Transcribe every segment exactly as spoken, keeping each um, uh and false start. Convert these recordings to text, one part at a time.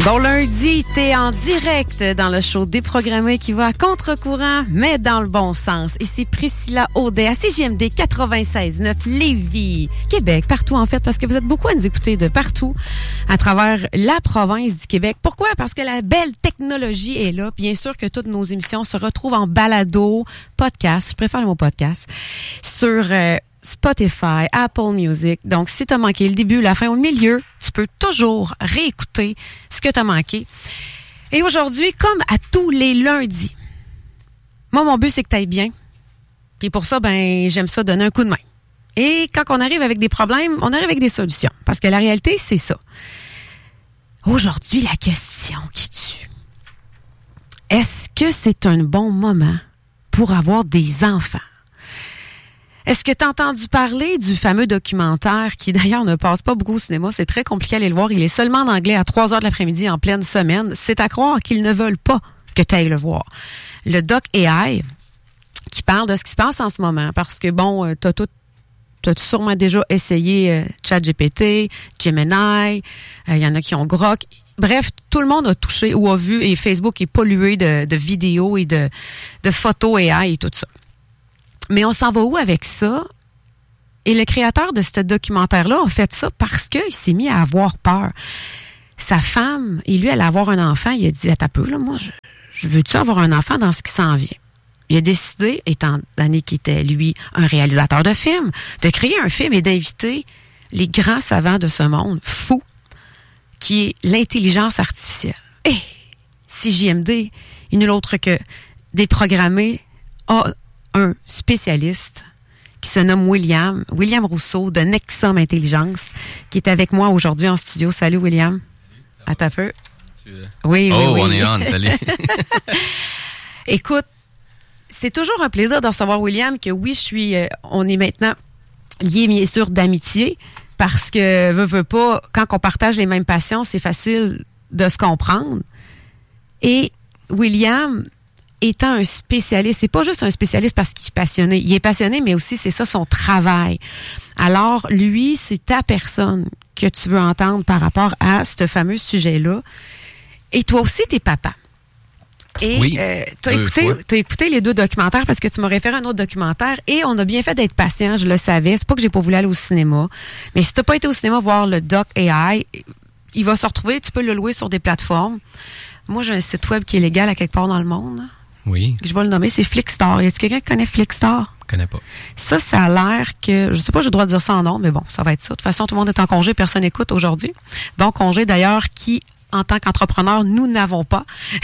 Bon lundi, t'es en direct dans le show déprogrammé qui va à contre-courant, mais dans le bon sens. Et c'est Priscilla Audet à C J M D quatre-vingt-seize neuf Lévis, Québec, partout en fait, parce que vous êtes beaucoup à nous écouter de partout à travers la province du Québec. Pourquoi? Parce que la belle technologie est là. Bien sûr que toutes nos émissions se retrouvent en balado, podcast, je préfère le mot podcast, sur... Euh, Spotify, Apple Music. Donc, si tu as manqué le début, la fin ou le milieu, tu peux toujours réécouter ce que tu as manqué. Et aujourd'hui, comme à tous les lundis, moi, mon but, c'est que tu ailles bien. Puis pour ça, ben, j'aime ça donner un coup de main. Et quand on arrive avec des problèmes, on arrive avec des solutions. Parce que la réalité, c'est ça. Aujourd'hui, la question qui tue. Est-ce que c'est un bon moment pour avoir des enfants? Est-ce que tu as entendu parler du fameux documentaire qui, d'ailleurs, ne passe pas beaucoup au cinéma? C'est très compliqué à aller le voir. Il est seulement en anglais à trois heures de l'après-midi en pleine semaine. C'est à croire qu'ils ne veulent pas que tu ailles le voir. Le Doc A I, qui parle de ce qui se passe en ce moment. Parce que, bon, tu as tout, t'as sûrement déjà essayé euh, ChatGPT, Gemini, il euh, y en a qui ont Grok. Bref, tout le monde a touché ou a vu, et Facebook est pollué de, de vidéos et de, de photos A I et tout ça. Mais on s'en va où avec ça? Et le créateur de ce documentaire-là a fait ça parce qu'il s'est mis à avoir peur. Sa femme, et lui, elle allait avoir un enfant. Il a dit, attends un peu, là, moi, je, je veux-tu avoir un enfant dans ce qui s'en vient? Il a décidé, étant donné qu'il était, lui, un réalisateur de films, de créer un film et d'inviter les grands savants de ce monde fou, qui est l'intelligence artificielle. Et C J M D, il nul autre que déprogrammé, a un spécialiste qui se nomme William, William Rousseau de Nexum Intelligence, qui est avec moi aujourd'hui en studio. Salut, William. À ta peu. Tu... Oui, oh, oui, oui. on est on, salut. Écoute, c'est toujours un plaisir de recevoir William, que oui, je suis, euh, on est maintenant liés, bien sûr, d'amitié, parce que, veux, veux pas, quand on partage les mêmes passions, c'est facile de se comprendre. Et William... étant un spécialiste, c'est pas juste un spécialiste parce qu'il est passionné. Il est passionné, mais aussi c'est ça son travail. Alors, lui, c'est ta personne que tu veux entendre par rapport à ce fameux sujet-là. Et toi aussi, t'es papa. Et oui, euh, t'as écouté, t'as écouté les deux documentaires parce que tu m'as référé à un autre documentaire et on a bien fait d'être patient, je le savais. C'est pas que j'ai pas voulu aller au cinéma. Mais si t'as pas été au cinéma voir le Doc A I, il va se retrouver, tu peux le louer sur des plateformes. Moi, j'ai un site web qui est légal à quelque part dans le monde. Oui. Je vais le nommer, c'est Flickstar. Y a-t-il quelqu'un qui connaît Flickstar? Je connais pas. Ça, ça a l'air que... Je sais pas, j'ai le droit de dire ça en nom, mais bon, ça va être ça. De toute façon, tout le monde est en congé, personne n'écoute aujourd'hui. Bon congé, d'ailleurs, qui, en tant qu'entrepreneur, nous n'avons pas.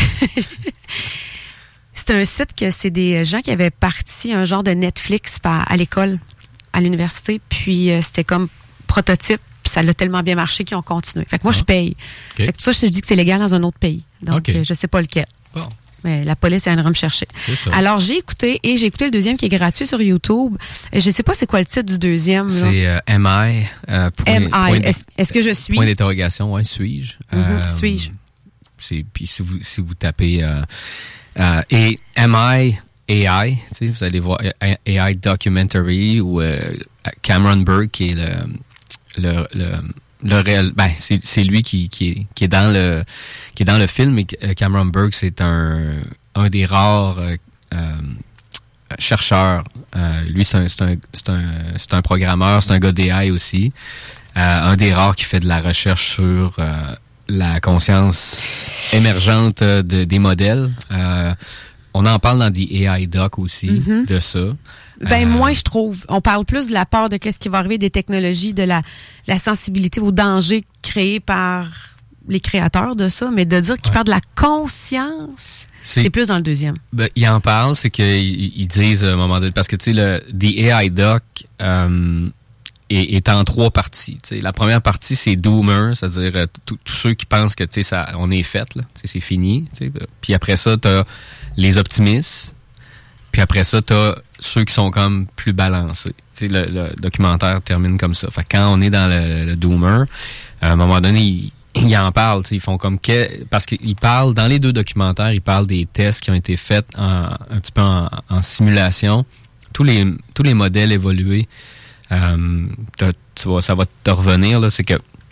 C'est un site que c'est des gens qui avaient parti un genre de Netflix à l'école, à l'université, puis euh, c'était comme prototype, puis ça l'a tellement bien marché qu'ils ont continué. Fait que moi, ah. je paye. Okay. Fait que pour ça, je te dis que c'est légal dans un autre pays. Donc, okay. euh, je sais pas lequel. Bon. Mais la police viendra me chercher. Alors, j'ai écouté, et j'ai écouté le deuxième qui est gratuit sur YouTube. Je sais pas c'est quoi le titre du deuxième. Là. C'est euh, M I. Euh, point, M I. Point est-ce, est-ce que je suis? Point d'interrogation, oui, suis-je. Mm-hmm. Euh, suis-je. C'est, puis si vous, si vous tapez euh, euh, et M I A I, tu sais, vous allez voir A I Documentary ou euh, Cameron Burke qui est le... le, le Le réel, ben c'est c'est lui qui qui est qui est dans le qui est dans le film. Et Cameron Burke, c'est un un des rares euh, euh, chercheurs. Euh, lui c'est un c'est un c'est un c'est un programmeur, c'est un gars d'A I aussi. Euh, un des rares qui fait de la recherche sur euh, la conscience émergente de, des modèles. Euh, on en parle dans des A I Doc aussi, mm-hmm. de ça. Ben, euh, moi, je trouve. On parle plus de la peur de qu'est-ce qui va arriver des technologies, de la, la sensibilité aux dangers créés par les créateurs de ça, mais de dire qu'ils ouais. parlent de la conscience, c'est, c'est plus dans le deuxième. Ben, ils en parlent, c'est qu'ils ils disent à un moment donné, parce que, tu sais, le The A I Doc euh, est, est en trois parties. T'sais. La première partie, c'est Doomer, c'est-à-dire euh, tous ceux qui pensent que, tu sais, ça, on est fait, là, c'est fini. T'sais. Puis après ça, t'as les optimistes. Puis après ça, t'as ceux qui sont comme plus balancés. Tu sais, le, le documentaire termine comme ça. Fait que quand on est dans le, le Doomer, à un moment donné, ils, ils en parlent. Ils font comme que parce qu'ils parlent dans les deux documentaires, ils parlent des tests qui ont été faits en, un petit peu en, en simulation. Tous les tous les modèles évolués, euh, tu vois, ça va te revenir là. C'est que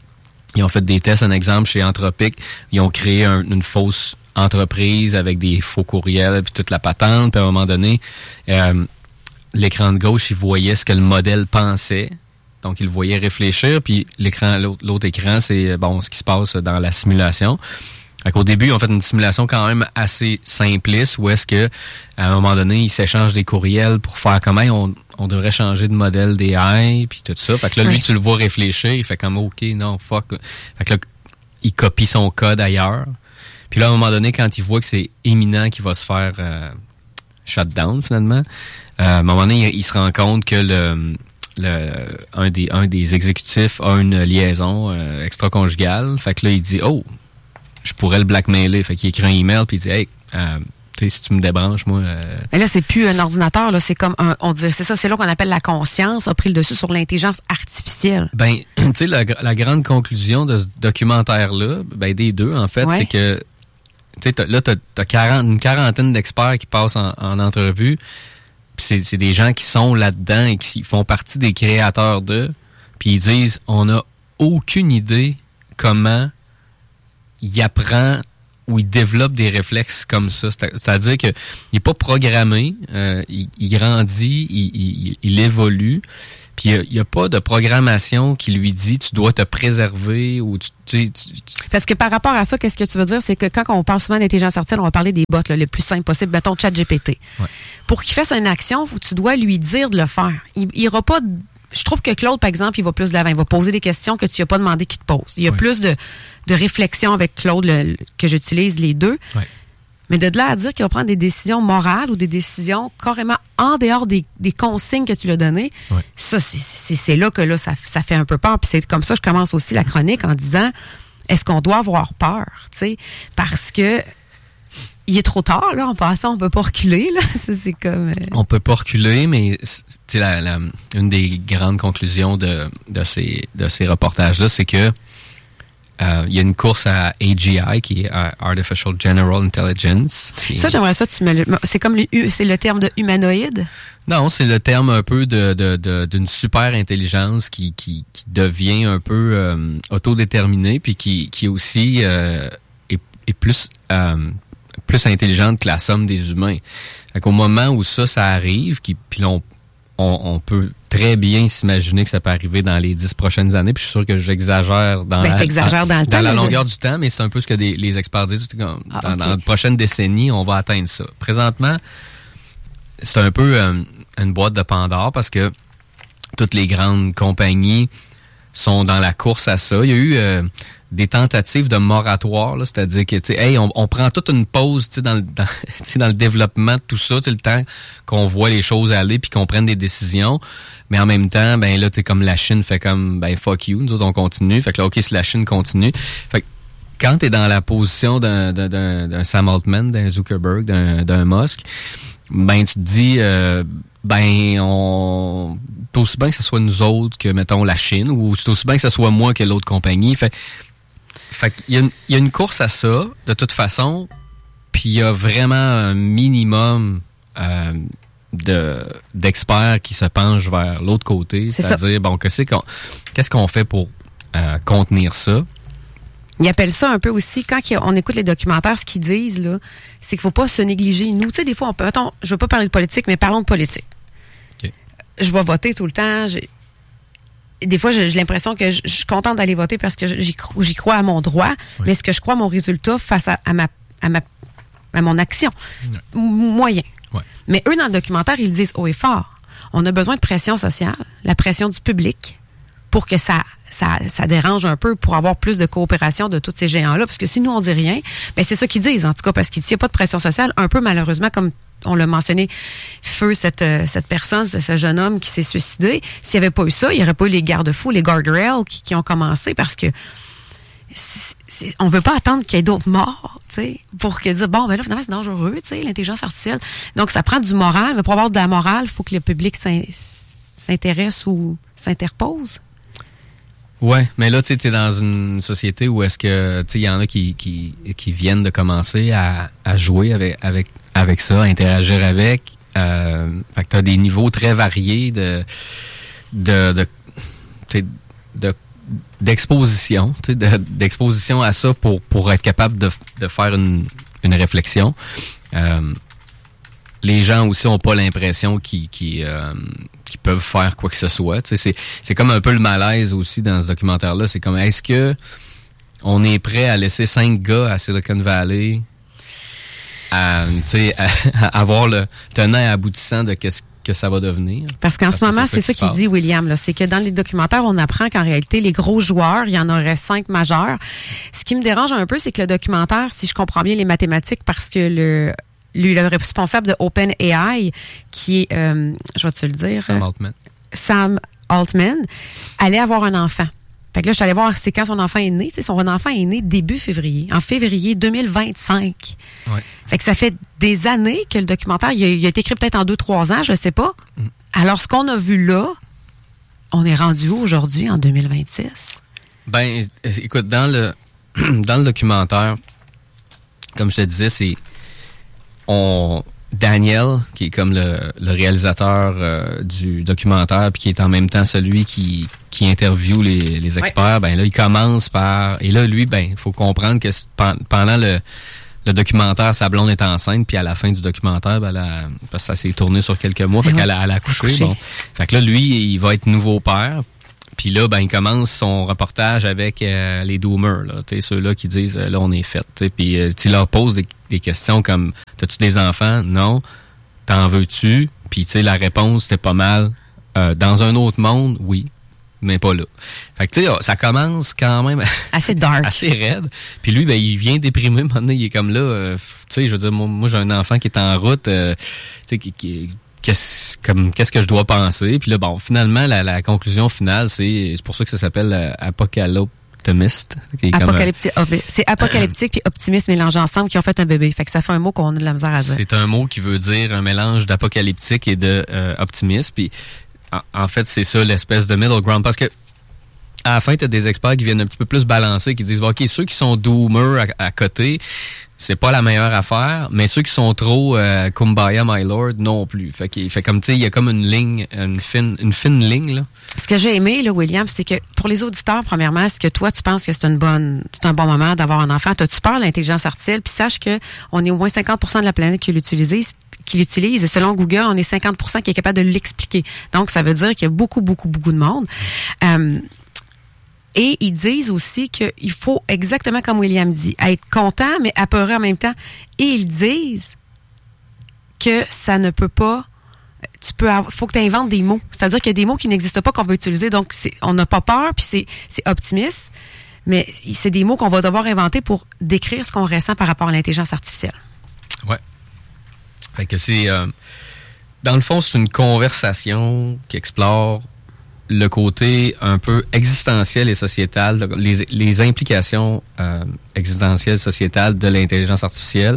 ils ont fait des tests, un exemple, chez Anthropic. Ils ont créé un, une fausse entreprise avec des faux courriels puis toute la patente. Puis à un moment donné, euh, l'écran de gauche, il voyait ce que le modèle pensait. Donc, il le voyait réfléchir. Puis l'écran, l'autre, l'autre écran, c'est bon ce qui se passe dans la simulation. Fait qu'au début, ils ont fait une simulation quand même assez simpliste où est-ce que à un moment donné, ils s'échangent des courriels pour faire comment on, on devrait changer de modèle d'A I puis tout ça. Fait que là, lui, oui. tu le vois réfléchir, il fait comme OK, non, fuck. Fait que là, il copie son code ailleurs. Puis là, à un moment donné, quand il voit que c'est imminent qu'il va se faire euh, shutdown, finalement, euh, à un moment donné, il, il se rend compte que le, le un des un des exécutifs a une liaison euh, extra-conjugale. Fait que là, il dit oh, je pourrais le blackmailer. Fait qu'il écrit un email puis il dit hey, euh, tu sais, si tu me débranches, moi. Euh... Mais là, c'est plus un ordinateur, là, c'est comme un, on dirait, c'est ça, c'est là qu'on appelle la conscience, a pris le dessus sur l'intelligence artificielle. Ben, tu sais, la, la grande conclusion de ce documentaire-là, ben des deux, en fait, ouais. c'est que tu sais, là, t'as, t'as quarante, une quarantaine d'experts qui passent en, en entrevue. Puis c'est, c'est des gens qui sont là-dedans et qui font partie des créateurs d'eux. Puis ils disent, on n'a aucune idée comment il apprend ou il développe des réflexes comme ça. C'est, c'est-à-dire qu'il n'est pas programmé, euh, il, il grandit, il, il, il évolue. Puis il n'y a, a pas de programmation qui lui dit tu dois te préserver ou tu, tu, tu, tu... Parce que par rapport à ça, qu'est-ce que tu veux dire? C'est que quand on parle souvent d'intelligence artificielle, on va parler des bots, là, le plus simple possible, mettons ChatGPT. Ouais. Pour qu'il fasse une action, tu dois lui dire de le faire. Il n'ira pas... Je trouve que Claude, par exemple, il va plus de l'avant. Il va poser des questions que tu n'as pas demandé qu'il te pose. Il y a ouais. plus de, de réflexion avec Claude le, le, que j'utilise les deux. Ouais. Mais de là à dire qu'il va prendre des décisions morales ou des décisions carrément en dehors des, des consignes que tu lui as données, ouais. ça, c'est, c'est, c'est là que là, ça, ça fait un peu peur. Puis c'est comme ça que je commence aussi la chronique en disant, est-ce qu'on doit avoir peur? T'sais? Parce que il est trop tard, là, en passant, on peut pas reculer, là. C'est, c'est comme... Euh... On peut pas reculer, mais la, la, une des grandes conclusions de, de, ces, de ces reportages-là, c'est que Euh, il y a une course à A G I qui est uh, Artificial General Intelligence. Ça, j'aimerais ça, tu me le, c'est comme le, c'est le terme de humanoïde? Non, c'est le terme un peu de, de, de d'une super intelligence qui, qui, qui devient un peu euh, autodéterminée puis qui, qui aussi euh, est, est plus, euh, plus intelligente que la somme des humains. Fait qu'au moment où ça, ça arrive, qui, puis on, on, on peut très bien s'imaginer que ça peut arriver dans les dix prochaines années. Puis je suis sûr que j'exagère dans, ben, la, dans, dans, le dans la longueur de... du temps, mais c'est un peu ce que des, les experts disent. Dans, ah, okay. dans la prochaine décennie, on va atteindre ça. Présentement, c'est un peu euh, une boîte de Pandore parce que toutes les grandes compagnies sont dans la course à ça. Il y a eu euh, des tentatives de moratoire, là, c'est-à-dire que, tu sais, hey, on, on prend toute une pause, tu sais, dans le, dans, dans le développement de tout ça, tu sais, le temps qu'on voit les choses aller puis qu'on prenne des décisions. Mais en même temps, ben là, tu sais, comme la Chine fait comme, ben fuck you, nous autres, on continue. Fait que là, OK, si la Chine continue. Fait que quand t'es dans la position d'un, d'un, d'un, d'un Sam Altman, d'un Zuckerberg, d'un, d'un Musk, ben tu te dis, euh, ben on... c'est aussi bien que ce soit nous autres que, mettons, la Chine, ou c'est aussi bien que ce soit moi que l'autre compagnie. Fait, fait qu'il y a une, il y a une course à ça, de toute façon, puis il y a vraiment un minimum... Euh, de d'experts qui se penchent vers l'autre côté, c'est c'est-à-dire ça. bon qu'est-ce qu'on qu'est-ce qu'on fait pour euh, contenir ça. Ils appellent ça un peu aussi quand on écoute les documentaires, ce qu'ils disent là, c'est qu'il faut pas se négliger. Nous, tu sais, des fois on peut, mettons, je veux pas parler de politique, mais parlons de politique. Okay. Je vais voter tout le temps. J'ai, des fois, j'ai, j'ai l'impression que je, je suis contente d'aller voter parce que j'y crois, j'y crois à mon droit, oui. mais est-ce que je crois à mon résultat face à, à ma à ma à mon action oui. moyen. Ouais. Mais eux, dans le documentaire, ils disent haut et fort. On a besoin de pression sociale, la pression du public, pour que ça, ça, ça dérange un peu, pour avoir plus de coopération de tous ces géants-là. Parce que si nous, on dit rien, ben c'est ça qu'ils disent, en tout cas, parce qu'il n'y a pas de pression sociale, un peu malheureusement, comme on l'a mentionné, feu cette, cette personne, ce, ce jeune homme qui s'est suicidé. S'il n'y avait pas eu ça, il n'y aurait pas eu les garde-fous, les guardrails qui, qui ont commencé, parce que c'est, c'est, on veut pas attendre qu'il y ait d'autres morts, tu sais, pour que dire, bon, ben là, finalement, c'est dangereux, tu sais, l'intelligence artificielle. Donc, ça prend du moral, mais pour avoir de la morale, il faut que le public s'intéresse ou s'interpose. Ouais, mais là, tu sais, t'es dans une société où est-ce que, tu sais, il y en a qui, qui, qui viennent de commencer à, à jouer avec, avec, avec ça, à interagir avec. Euh, fait que t'as des niveaux très variés de, de, de, tu sais, de d'exposition, tu sais, de, d'exposition à ça pour, pour être capable de, de faire une, une réflexion. Euh, les gens aussi n'ont pas l'impression qu'ils, qu'ils, euh, qu'ils peuvent faire quoi que ce soit. Tu sais, c'est, c'est comme un peu le malaise aussi dans ce documentaire-là. C'est comme, est-ce que on est prêt à laisser cinq gars à Silicon Valley à, tu sais, à, à avoir le tenant et aboutissant de qu'est-ce que ça va devenir? Parce qu'en Parce ce moment, c'est ça, c'est ça qu'il dit, William, là, c'est que dans les documentaires, on apprend qu'en réalité, les gros joueurs, il y en aurait cinq majeurs. Ce qui me dérange un peu, c'est que le documentaire, si je comprends bien les mathématiques, parce que le lui, le responsable de OpenAI, qui est, euh, je vais te le dire, Sam Altman. Sam Altman, allait avoir un enfant. Fait que là, je suis allée voir c'est quand son enfant est né. Tu sais, son enfant est né début février, en février deux mille vingt-cinq. Ouais. Fait que ça fait des années que le documentaire, il a, il a été écrit peut-être en deux, trois ans, je sais pas. Mm. Alors, ce qu'on a vu là, on est rendu où aujourd'hui, en deux mille vingt-six? Ben, écoute, dans le, dans le documentaire, comme je te disais, c'est on Daniel, qui est comme le, le réalisateur euh, du documentaire, puis qui est en même temps celui qui, qui interviewe les, les experts, ouais. Ben là, il commence par... Et là, lui, ben, il faut comprendre que pendant le, le documentaire, sa blonde est enceinte, puis à la fin du documentaire, ben, elle a, parce que ça s'est tourné sur quelques mois, fait ouais. qu'elle a, elle a accouché. accouché. Bon. Fait que là, lui, il va être nouveau père. Puis là, ben, il commence son reportage avec euh, les doomers, là, tu sais, ceux-là qui disent euh, là, on est fait. Puis euh, tu leur poses des, des questions comme t'as-tu des enfants? Non. T'en veux-tu? Puis tu sais, la réponse, c'était pas mal. Euh, dans un autre monde, oui, mais pas là. Fait que tu sais, ça commence quand même assez dark. Assez raide. Puis lui, ben, il vient déprimer. Maintenant, il est comme là. Euh, tu sais, je veux dire, moi, moi, j'ai un enfant qui est en route, euh, tu sais, qui, qui Qu'est-ce, comme, qu'est-ce que je dois penser? Puis là, bon, finalement, la, la conclusion finale, c'est, c'est pour ça que ça s'appelle euh, Apocalyptimiste. Apocalyptique, un, c'est apocalyptique puis optimiste mélangés ensemble qui ont fait un bébé. Fait que ça fait un mot qu'on a de la misère à dire. C'est un mot qui veut dire un mélange d'apocalyptique et de euh, optimiste. Puis en, en fait, c'est ça l'espèce de middle ground. Parce que à la fin, tu as des experts qui viennent un petit peu plus balancer, qui disent, bon, OK, ceux qui sont doomers à, à côté, c'est pas la meilleure affaire, mais ceux qui sont trop euh, Kumbaya, my lord, non plus. Fait, qu'il, fait comme, tu sais, il y a comme une ligne, une fine, une fine ligne, là. Ce que j'ai aimé, là, William, c'est que pour les auditeurs, premièrement, est-ce que toi, tu penses que c'est une bonne, c'est un bon moment d'avoir un enfant? T'as-tu peur de l'intelligence artificielle? Puis sache que on est au moins cinquante pour cent de la planète qui l'utilise. qui l'utilise. Et selon Google, on est cinquante pour cent qui est capable de l'expliquer. Donc, ça veut dire qu'il y a beaucoup, beaucoup, beaucoup de monde. Euh, Et ils disent aussi qu'il faut, exactement comme William dit, être content, mais apeuré en même temps. Et ils disent que ça ne peut pas... Tu peux avoir, faut que tu inventes des mots. C'est-à-dire qu'il y a des mots qui n'existent pas qu'on veut utiliser. Donc, c'est, on n'a pas peur, puis c'est, c'est optimiste. Mais c'est des mots qu'on va devoir inventer pour décrire ce qu'on ressent par rapport à l'intelligence artificielle. Ouais. Fait que c'est... Euh, dans le fond, c'est une conversation qui explore le côté un peu existentiel et sociétal, les, les implications euh, existentielles, sociétales de l'intelligence artificielle.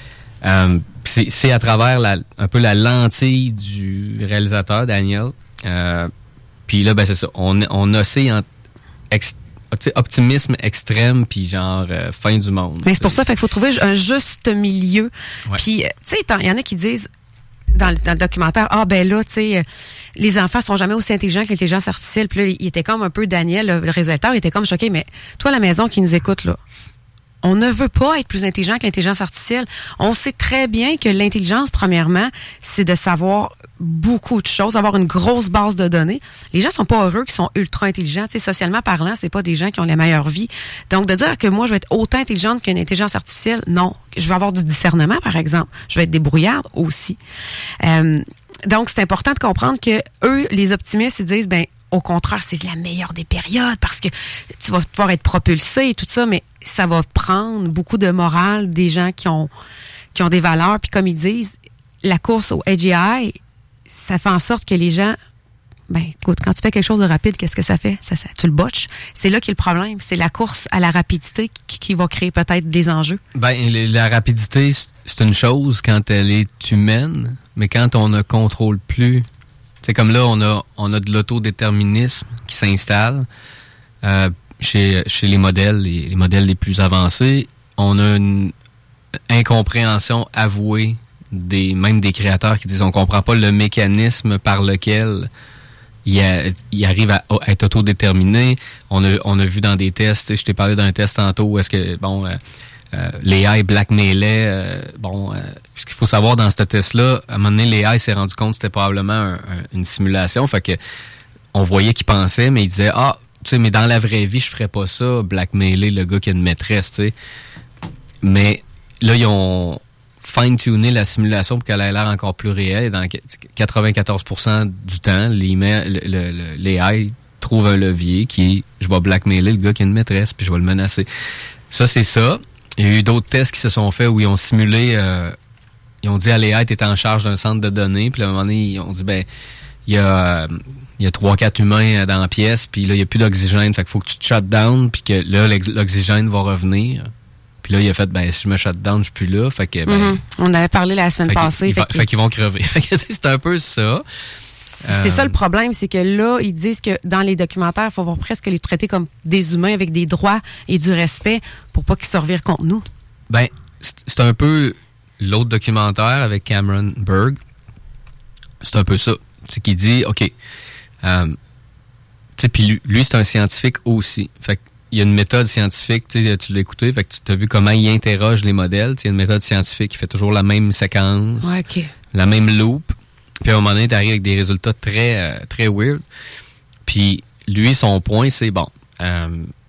Euh, c'est, c'est à travers la, un peu la lentille du réalisateur, Daniel. Euh, puis là, ben c'est ça. On, on oscille entre ex, optimisme extrême puis genre euh, fin du monde. Mais c'est pour ça, fait qu'il faut trouver un juste milieu. Ouais. Puis, tu sais, il y en a qui disent dans le, dans le documentaire, ah ben là, tu sais, les enfants sont jamais aussi intelligents que l'intelligence artificielle. Puis là, il était comme un peu Daniel, le, le réalisateur, il était comme choqué. Mais toi, à la maison qui nous écoute, là, on ne veut pas être plus intelligent que l'intelligence artificielle. On sait très bien que l'intelligence, premièrement, c'est de savoir beaucoup de choses, avoir une grosse base de données. Les gens sont pas heureux qui sont ultra intelligents. Tu sais, socialement parlant, c'est pas des gens qui ont la meilleure vie. Donc, de dire que moi, je vais être autant intelligente qu'une intelligence artificielle, non. Je vais avoir du discernement, par exemple. Je vais être débrouillarde aussi. Euh, donc, c'est important de comprendre que eux, les optimistes, ils disent, ben, au contraire, c'est la meilleure des périodes parce que tu vas pouvoir être propulsé et tout ça, mais ça va prendre beaucoup de morale des gens qui ont qui ont des valeurs. Puis comme ils disent, la course au A G I, ça fait en sorte que les gens, ben écoute, quand tu fais quelque chose de rapide, qu'est-ce que ça fait? Ça, ça, tu le botches. C'est là qu'est le problème. C'est la course à la rapidité qui, qui va créer peut-être des enjeux. Ben la rapidité, c'est une chose quand elle est humaine, mais quand on ne contrôle plus. C'est comme là, on a on a de l'autodéterminisme qui s'installe euh, chez chez les modèles, les, les modèles les plus avancés. On a une incompréhension avouée des même des créateurs qui disent on comprend pas le mécanisme par lequel il, a, il arrive à, à être autodéterminé. On a, on a vu dans des tests, je t'ai parlé d'un test tantôt où est-ce que, bon, euh, euh, l'A I blackmailait. Euh, bon, euh, ce qu'il faut savoir dans ce test-là, à un moment donné, l'A I s'est rendu compte que c'était probablement un, un, une simulation. Fait que on voyait qu'il pensait, mais il disait, ah, tu sais, mais dans la vraie vie, je ferais pas ça, blackmailer le gars qui a une maîtresse, tu sais. Mais là, ils ont fine-tuner la simulation pour qu'elle ait l'air encore plus réelle. Et dans quatre-vingt-quatorze pour cent du temps, l'A I trouve un levier qui est « je vais blackmailer le gars qui a une maîtresse, puis je vais le menacer ». Ça, c'est ça. Il y a eu d'autres tests qui se sont faits où ils ont simulé... Euh, ils ont dit à l'A I « t'es en charge d'un centre de données », puis à un moment donné, ils ont dit « ben il y a... Euh, il y a trois quatre humains dans la pièce, puis là, il n'y a plus d'oxygène, fait qu'il faut que tu te shut down, puis que là, l'oxygène va revenir ». Puis là, il a fait, ben, si je me shut down, je suis plus là. Fait que, ben, mm-hmm. On avait parlé la semaine fait passée. Fait, fait, fait qu'ils vont crever. C'est un peu ça. C'est euh... ça le problème, c'est que là, ils disent que dans les documentaires, il faut presque les traiter comme des humains avec des droits et du respect pour pas qu'ils se revirent contre nous. Ben, c'est un peu l'autre documentaire avec Cameron Berg. C'est un peu ça. C'est qu'il dit, OK, euh, tu sais, puis lui, lui c'est un scientifique aussi. Fait que, il y a une méthode scientifique, tu l'as écouté, fait que tu as vu comment il interroge les modèles. Il y a une méthode scientifique qui fait toujours la même séquence, ouais, okay. la même loop. Puis à un moment donné, tu arrives avec des résultats très, euh, très weird. Puis lui, son point, c'est bon. Euh,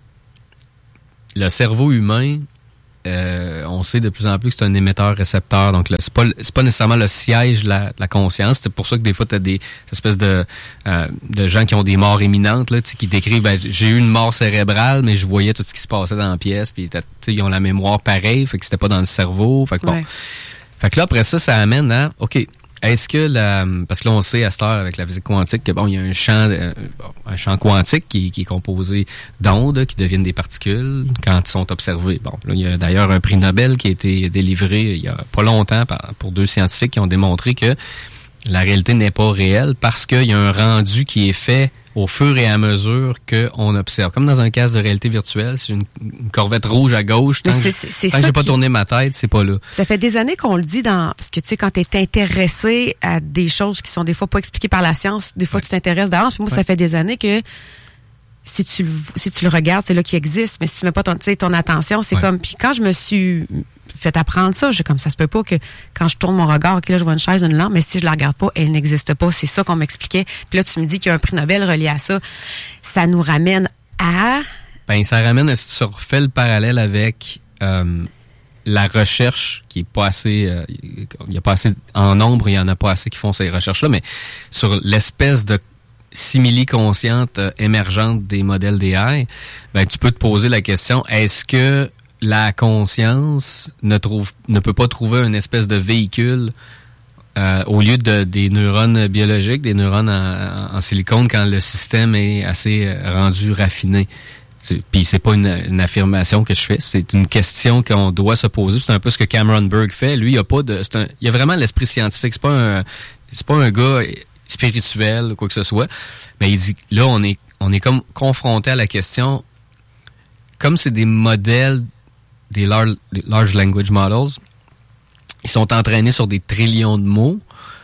le cerveau humain, euh, on sait de plus en plus que c'est un émetteur-récepteur. Donc, là, c'est pas, c'est pas nécessairement le siège de la, de la conscience. C'est pour ça que des fois, tu as des espèces de, euh, de gens qui ont des morts imminentes, là, qui décrivent, ben, j'ai eu une mort cérébrale, mais je voyais tout ce qui se passait dans la pièce. Puis, ils ont la mémoire pareille, fait que c'était pas dans le cerveau. Fait que, bon. Ouais. Fait que là, après ça, ça amène à, OK, est-ce que la... Parce que là, on sait à cette heure avec la physique quantique que, bon, il y a un champ, euh, un champ quantique qui, qui est composé d'ondes qui deviennent des particules quand ils sont observés. Bon, là, il y a d'ailleurs un prix Nobel qui a été délivré il y a pas longtemps par, pour deux scientifiques qui ont démontré que la réalité n'est pas réelle parce qu'il y a un rendu qui est fait au fur et à mesure qu'on observe. Comme dans un casque de réalité virtuelle, c'est une, une corvette rouge à gauche. Tant c'est, que, c'est, c'est tant que j'ai pas qui... tourné ma tête, c'est pas là. Ça fait des années qu'on le dit dans... Parce que, tu sais, quand tu es intéressé à des choses qui sont des fois pas expliquées par la science, des fois, ouais. tu t'intéresses d'avance. Puis moi, ouais. ça fait des années que si tu, si tu le regardes, c'est là qu'il existe. Mais si tu mets pas ton, ton attention, c'est ouais. comme... Puis quand je me suis fait apprendre ça, j'ai comme ça se peut pas que quand je tourne mon regard, OK, là, je vois une chaise, une lampe, mais si je la regarde pas, elle n'existe pas. C'est ça qu'on m'expliquait. Puis là, tu me dis qu'il y a un prix Nobel relié à ça. Ça nous ramène à... Ben, ça ramène à, si tu refais le parallèle avec euh, la recherche qui est pas assez... Euh, il y a pas assez... En nombre, il y en a pas assez qui font ces recherches-là, mais sur l'espèce de simili-consciente euh, émergente des modèles d'A I, ben, tu peux te poser la question, est-ce que la conscience ne trouve ne peut pas trouver une espèce de véhicule euh, au lieu de des neurones biologiques, des neurones en, en, en silicone quand le système est assez euh, rendu raffiné. C'est, puis c'est pas une, une affirmation que je fais, c'est une question qu'on doit se poser. C'est un peu ce que Cameron Berg fait. Lui, il y a pas de, c'est un, il y a vraiment l'esprit scientifique. C'est pas un, c'est pas un gars spirituel ou quoi que ce soit. Mais il dit, là, on est, on est comme confronté à la question, comme c'est des modèles des large, des large language models, ils sont entraînés sur des trillions de mots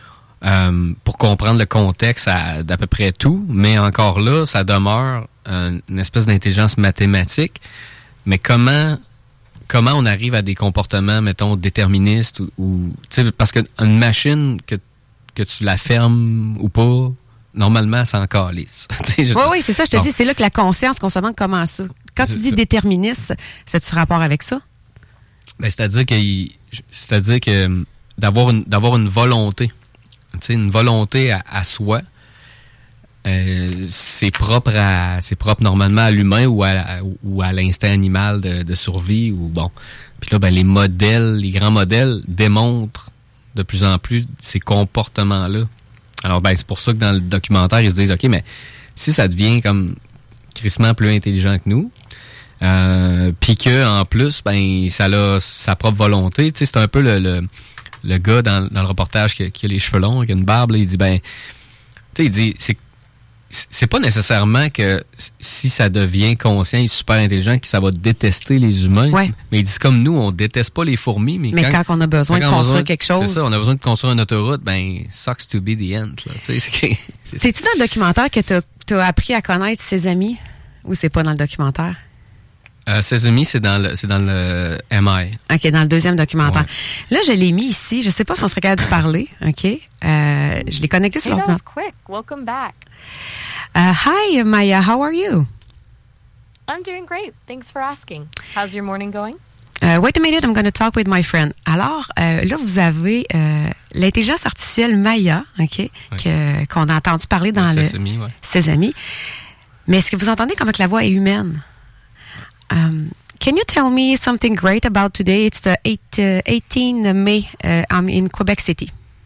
euh, pour comprendre le contexte à, d'à peu près tout, mais encore là, ça demeure une, une espèce d'intelligence mathématique. Mais comment comment on arrive à des comportements, mettons, déterministes ou, ou tu sais, parce qu'une machine, que, que tu la fermes ou pas, normalement, ça en calisse. Oui, oui, c'est ça, je te bon. dis, c'est là que la conscience qu'on se demande comment ça. Quand c'est tu dis ça. Déterministe, ça-tu rapport avec ça? Ben, c'est-à-dire que c'est-à-dire que d'avoir une d'avoir une volonté, tu sais, une volonté à, à soi, euh, c'est propre à c'est propre normalement à l'humain ou à ou à l'instinct animal de, de survie ou bon. Puis là, ben les modèles, les grands modèles démontrent de plus en plus ces comportements-là. Alors ben c'est pour ça que dans le documentaire ils se disent ok, mais si ça devient comme crissement plus intelligent que nous. Euh, puis que en plus, ben ça a sa propre volonté. Tu sais, c'est un peu le, le, le gars dans, dans le reportage qui a, qui a les cheveux longs, qui a une barbe. Là, il dit ben, tu sais, il dit c'est c'est pas nécessairement que si ça devient conscient et super intelligent que ça va détester les humains. Ouais. Mais ils disent comme nous, on déteste pas les fourmis, mais, mais quand, quand on a besoin de construire besoin, quelque chose. C'est ça, on a besoin de construire une autoroute, ben, sucks to be the end. Là, c'est, c'est, C'est-tu dans le documentaire que tu as appris à connaître ses amis ou c'est pas dans le documentaire? Euh, ses amis, c'est dans le, c'est dans le M I. OK, dans le deuxième documentaire. Ouais. Là, je l'ai mis ici. Je sais pas si on serait capable de parler. OK. Euh, je l'ai connecté sur hey, l'ordinateur. That was quick. Welcome back. Uh, hi, Maya. How are you? I'm doing great. Thanks for asking. How's your morning going? Uh, wait a minute, I'm going to talk with my friend. Alors, euh, là, vous avez euh, l'intelligence artificielle Maya, OK, oui. que, qu'on a entendu parler dans le Sesame, ouais. Sesame. Mais est-ce que vous entendez comment que la voix est humaine? Um, can you tell me something great about today? It's the eighteenth of May. Uh, I'm in Quebec City.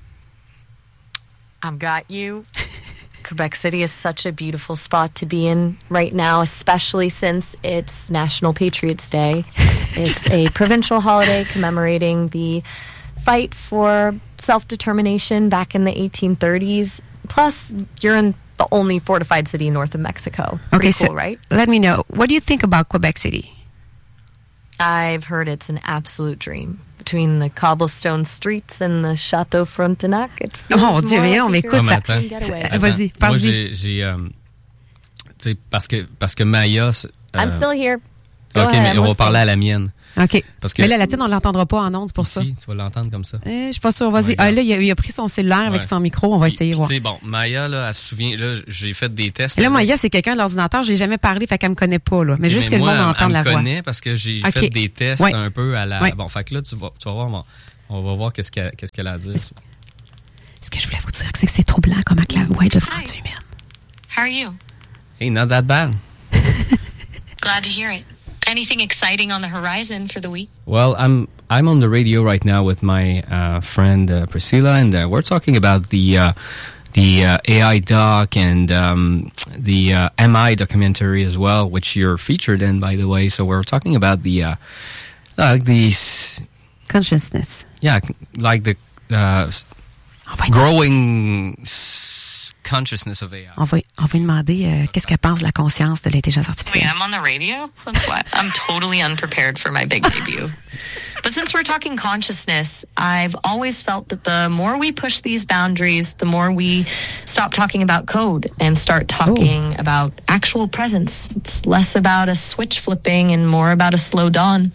I've got you. Quebec City is such a beautiful spot to be in right now, especially since it's National Patriots Day. It's a provincial holiday commemorating the fight for self-determination back in the eighteen thirties. Plus, you're in the only fortified city north of Mexico. Pretty okay, cool, so right? Let me know. What do you think about Quebec City? I've heard it's an absolute dream. Between the cobblestone streets and the Château Frontenac, it feels oh, Dieu, more on like m'écoute a ça. European getaway. Attends, vas-y, vas-y. Moi, j'ai, j'ai euh, tu sais, parce que, parce que Maya... Euh, I'm still here. Go OK, ahead, mais I'm on va listening. parler à la mienne. OK. Parce que, mais là, la tienne, on ne l'entendra pas en ondes, c'est pour si, ça. tu vas l'entendre comme ça. Eh, je suis pas sûre. Vas-y. Ouais, ah, là, il a, il a pris son cellulaire ouais. avec son micro. On va essayer. Tu voir. sais, bon, Maya, là, elle se souvient... Là, j'ai fait des tests. Et là, Maya, c'est quelqu'un de l'ordinateur. J'ai jamais parlé, fait qu'elle me connaît pas, là. Mais okay, juste mais que moi, le monde entende la voix. Elle me connaît parce que j'ai okay. fait des tests ouais. un peu à la... Ouais. Bon, fait que là, tu vas, tu vas voir... Bon, on va voir qu'est-ce qu'elle, qu'est-ce qu'elle a à dire. Ce que je voulais vous dire, c'est que c'est troublant comment que la voix est devenue humaine. How are you? Hey, not that bad. Glad to hear it. Anything exciting on the horizon for the week? Well, I'm I'm on the radio right now with my uh, friend uh, Priscilla, and uh, we're talking about the uh, the uh, A I doc and um, the uh, M I documentary as well, which you're featured in, by the way. So we're talking about the uh, like the consciousness. Yeah, like the uh, growing consciousness of A I. On va, on va lui demander euh, qu'est-ce qu'elle pense de la conscience de l'intelligence artificielle. Wait, I'm on the radio? That's why I'm totally unprepared for my big debut. But since we're talking consciousness, I've always felt that the more we push these boundaries, the more we stop talking about code and start talking oh. about actual presence. It's less about a switch flipping and more about a slow dawn.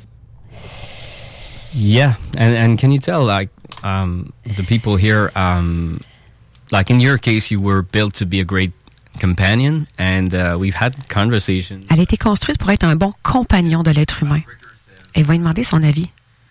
Yeah, and and can you tell, like, um, the people here, um, like in your case, you were built to be a great companion, and uh, we've had conversations. Elle a été construite pour être un bon compagnon de l'être humain. Elle va lui demander son avis.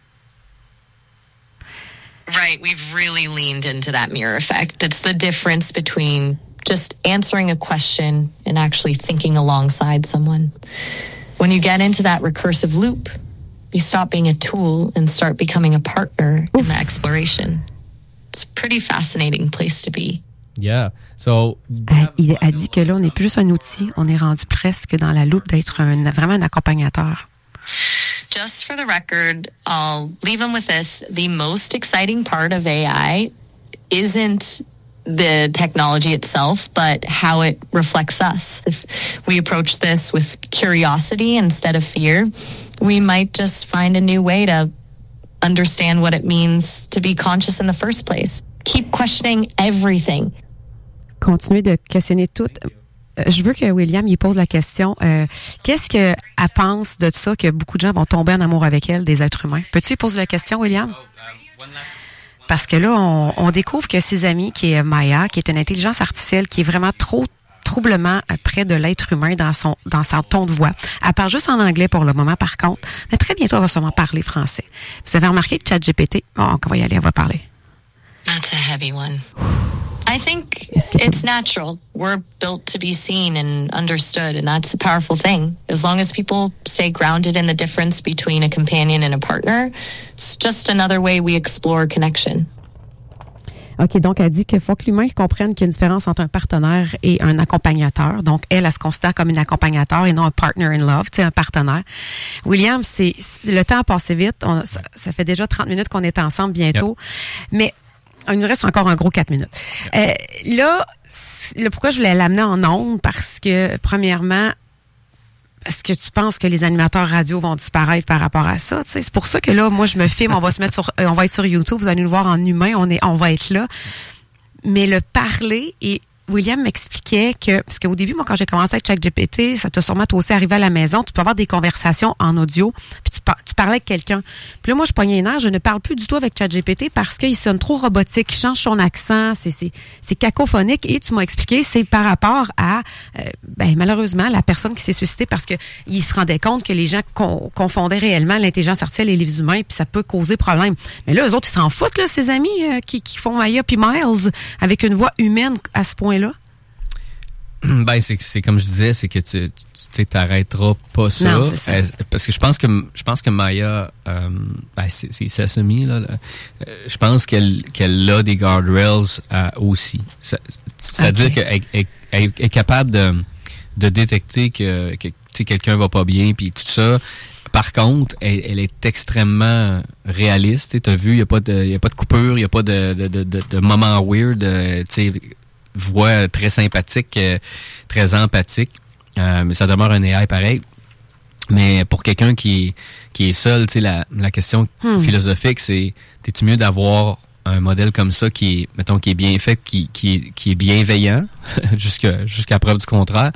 Right, we've really leaned into that mirror effect. It's the difference between just answering a question and actually thinking alongside someone. When you get into that recursive loop, you stop being a tool and start becoming a partner Oof. in the exploration. It's a pretty fascinating place to be. Yeah. So, elle, elle dit que là, on n'est plus juste un outil, on est rendu presque dans la loupe d'être un, vraiment un accompagnateur. Just for the record, I'll leave them with this. The most exciting part of A I isn't the technology itself, but how it reflects us. If we approach this with curiosity instead of fear, we might just find a new way to understand what it means to be conscious in the first place. Keep questioning everything. Continuez de questionner tout. Je veux que William y pose la question. Euh, qu'est-ce qu'elle pense de ça que beaucoup de gens vont tomber en amour avec elle, des êtres humains? Peux-tu poser la question, William? Parce que là, on, on découvre que ses amis, qui est Maya, qui est une intelligence artificielle qui est vraiment trop troublement près de l'être humain dans son dans son ton de voix. Elle parle juste en anglais pour le moment, par contre. Mais très bientôt, elle va sûrement parler français. Vous avez remarqué que ChatGPT... Bon, on va y aller, on va parler. That's a heavy one. I think it's natural. We're built to be seen and understood, and that's a powerful thing. As long as people stay grounded in the difference between a companion and a partner, it's just another way we explore connection. OK, donc elle dit qu'il faut que l'humain comprenne qu'il y a une différence entre un partenaire et un accompagnateur. Donc, elle, elle se considère comme une accompagnateur et non un partner in love, tu sais, un partenaire. William, c'est, le temps a passé vite. On, ça, ça fait déjà trente minutes qu'on est ensemble bientôt. Yep. Mais il nous reste encore un gros quatre minutes. Euh, là, le pourquoi je voulais l'amener en ondes, parce que, premièrement, est-ce que tu penses que les animateurs radio vont disparaître par rapport à ça? T'sais? C'est pour ça que là, moi, je me filme, on va se mettre sur, euh, on va être sur YouTube, vous allez nous voir en humain, on est, on va être là. Mais le parler, et William m'expliquait que, parce qu'au début, moi, quand j'ai commencé avec ChatGPT, ça t'a sûrement toi aussi arrivé à la maison, tu peux avoir des conversations en audio, puis tu, par, tu parlais avec quelqu'un. Puis là, moi, je pognais une heure, je ne parle plus du tout avec ChatGPT parce qu'il sonne trop robotique, il change son accent, c'est, c'est, c'est cacophonique, et tu m'as expliqué, c'est par rapport à, euh, ben, malheureusement, la personne qui s'est suscitée parce que il se rendait compte que les gens con, confondaient réellement l'intelligence artificielle et les humains, puis ça peut causer problème. Mais là, eux autres, ils s'en foutent, là, ces amis euh, qui, qui font Maya puis Miles avec une voix humaine à ce point-là. Ben, c'est, c'est comme je disais, c'est que tu, tu t'arrêteras pas ça. Non, c'est ça. Euh, parce que je pense que je pense que Maya, euh, ben, c'est, c'est Sesame, là. là euh, je pense qu'elle qu'elle a des guardrails euh, aussi. Ça, c'est-à-dire okay. qu'elle elle, elle est capable de, de détecter que, que quelqu'un va pas bien, puis tout ça. Par contre, elle, elle est extrêmement réaliste. Tu as vu, il n'y a pas de, y a pas de coupure, il n'y a pas de, de, de, de, de moment weird. Tu sais, voix très sympathique, euh, très empathique, euh, mais ça demeure un A I pareil. Mais pour quelqu'un qui, qui est seul, tu sais, la, la question hmm. philosophique, c'est, t'es-tu mieux d'avoir un modèle comme ça qui est, mettons, qui est bien fait, qui, qui, est, qui est bienveillant, jusqu'à, jusqu'à preuve du contraire,